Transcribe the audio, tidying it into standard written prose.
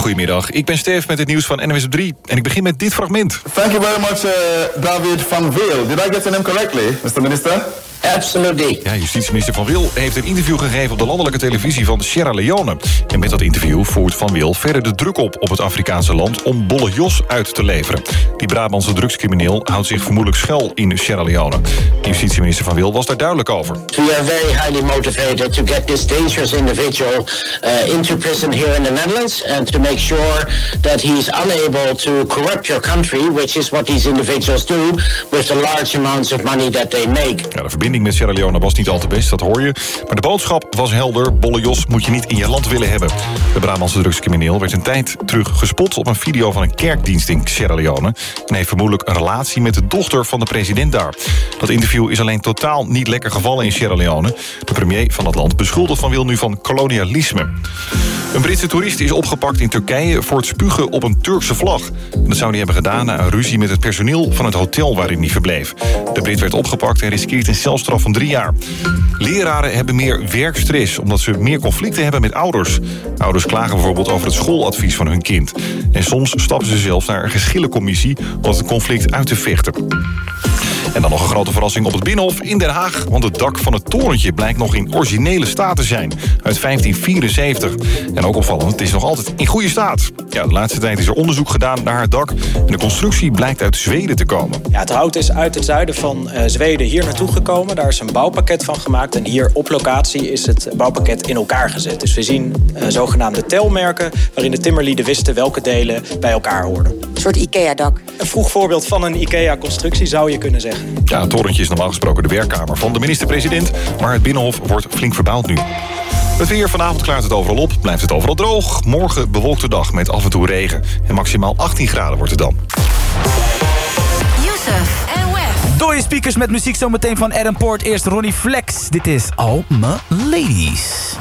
Goedemiddag, ik ben Stef met het nieuws van NWS op 3 en ik begin met dit fragment. Thank you very much, David Van Wil. Did I get your name correctly, Mr. Minister? Absolutely. Ja, justitieminister Van Wil heeft een interview gegeven op de landelijke televisie van Sierra Leone. En met dat interview voert Van Wil verder de druk op het Afrikaanse land om Bolle Jos uit te leveren. Die Brabantse drugscrimineel houdt zich vermoedelijk schuil in Sierra Leone. Justitieminister Van Wil was daar duidelijk over. We are very highly motivated to get this dangerous individual into prison here in the Netherlands and to make sure that he is unable to corrupt your country, which is what these individuals do with the large amounts of money that they make. Ja, de verbinding met Sierra Leone was niet al te best, dat hoor je. Maar de boodschap was helder. Bolle Jos moet je niet in je land willen hebben. De Brabantse drugscrimineel werd een tijd terug gespot op een video van een kerkdienst in Sierra Leone en heeft vermoedelijk een relatie met de dochter van de president daar. Dat interview is alleen totaal niet lekker gevallen in Sierra Leone. De premier van dat land beschuldigt Van Wil nu van kolonialisme. Een Britse toerist is opgepakt in Turkije voor het spugen op een Turkse vlag. En dat zou hij hebben gedaan na een ruzie met het personeel van het hotel waarin hij verbleef. De Brit werd opgepakt en riskeert een celstraf van 3 jaar. Leraren hebben meer werkstress omdat ze meer conflicten hebben met ouders. Ouders klagen bijvoorbeeld over het schooladvies van hun kind. En soms stappen ze zelfs naar een geschillencommissie om het conflict uit te vechten. En dan nog een grote verrassing op het Binnenhof in Den Haag. Want het dak van het torentje blijkt nog in originele staat te zijn. Uit 1574. En ook opvallend, het is nog altijd in goede staat. Ja, de laatste tijd is er onderzoek gedaan naar het dak. En de constructie blijkt uit Zweden te komen. Ja, het hout is uit het zuiden van Zweden hier naartoe gekomen. Daar is een bouwpakket van gemaakt. En hier op locatie is het bouwpakket in elkaar gezet. Dus we zien zogenaamde telmerken waarin de timmerlieden wisten welke delen bij elkaar hoorden. Een soort IKEA-dak. Een vroeg voorbeeld van een IKEA-constructie zou je kunnen zeggen. Ja, het torentje is normaal gesproken de werkkamer van de minister-president. Maar het Binnenhof wordt flink verbouwd nu. Het weer, vanavond klaart het overal op, blijft het overal droog. Morgen bewolkte dag met af en toe regen. En maximaal 18 graden wordt het dan. Youssef en Wef. Dooie speakers met muziek zometeen van Adam Poort. Eerst Ronnie Flex. Dit is All My Ladies.